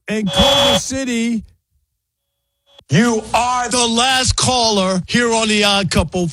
in Culver City. You are the last caller here on The Odd Couple.